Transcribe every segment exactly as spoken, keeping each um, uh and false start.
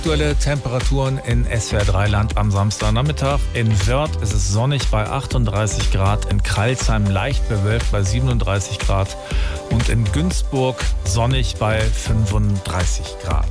Aktuelle Temperaturen in S W R drei Land am Samstagnachmittag. In Wörth ist es sonnig bei achtunddreißig Grad, in Crailsheim leicht bewölkt bei siebenunddreißig Grad und in Günzburg sonnig bei fünfunddreißig Grad.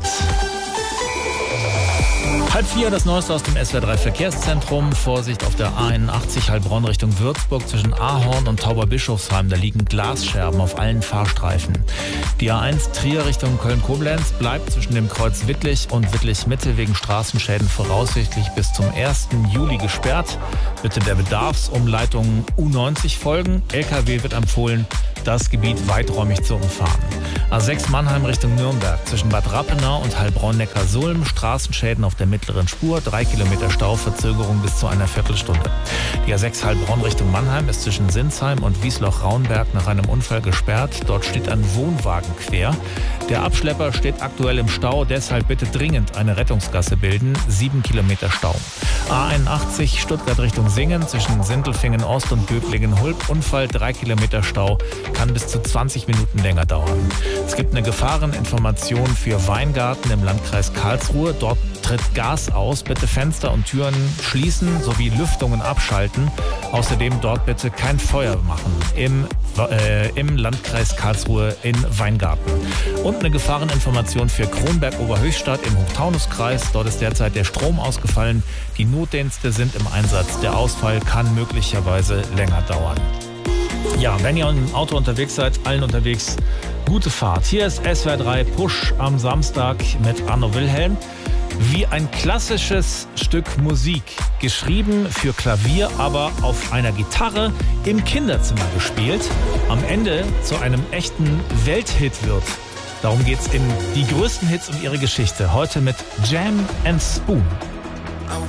Halb vier, das Neueste aus dem S W R drei Verkehrszentrum. Vorsicht auf der A einundachtzig Heilbronn Richtung Würzburg zwischen Ahorn und Tauberbischofsheim. Da liegen Glasscherben auf allen Fahrstreifen. Die A eins Trier Richtung Köln-Koblenz bleibt zwischen dem Kreuz Wittlich und Wittlich-Mitte wegen Straßenschäden voraussichtlich bis zum ersten Juli gesperrt. Bitte der Bedarfsumleitung U neunzig folgen. L K W wird empfohlen, das Gebiet weiträumig zu umfahren. A sechs Mannheim Richtung Nürnberg zwischen Bad Rappenau und Heilbronn-Neckarsulm. Straßenschäden auf der mittleren Spur, drei Kilometer Stau, Verzögerung bis zu einer Viertelstunde. Die A sechs Heilbronn Richtung Mannheim ist zwischen Sinsheim und Wiesloch-Raunberg nach einem Unfall gesperrt. Dort steht ein Wohnwagen quer. Der Abschlepper steht aktuell im Stau, deshalb bitte dringend eine Rettungsgasse bilden. Sieben Kilometer Stau. A einundachtzig Stuttgart Richtung Singen zwischen Sindelfingen Ost und Böblingen-Hulb. Unfall, drei Kilometer Stau, kann bis zu zwanzig Minuten länger dauern. Es gibt eine Gefahreninformation für Weingarten im Landkreis Karlsruhe. Dort tritt Gas aus. Bitte Fenster und Türen schließen sowie Lüftungen abschalten. Außerdem dort bitte kein Feuer machen im, äh, im Landkreis Karlsruhe in Weingarten. Und eine Gefahreninformation für Kronberg-Oberhöchstadt im Hochtaunuskreis. Dort ist derzeit der Strom ausgefallen. Die Notdienste sind im Einsatz. Der Ausfall kann möglicherweise länger dauern. Ja, wenn ihr im Auto unterwegs seid, allen unterwegs, gute Fahrt. Hier ist S W R drei Push am Samstag mit Arno Wilhelm. Wie ein klassisches Stück Musik, geschrieben für Klavier, aber auf einer Gitarre im Kinderzimmer gespielt, am Ende zu einem echten Welthit wird. Darum geht's in die größten Hits und ihre Geschichte. Heute mit Jam and Spoon.